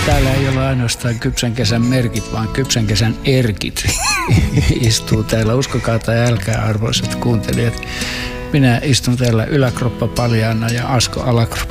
Täällä ei ole ainoastaan kypsän kesän merkit, vaan kypsän kesän erkit istuu täällä. Uskokaa tai älkää, arvoisat kuuntelijat. Minä istun täällä yläkroppa paljaana ja Asko alakroppa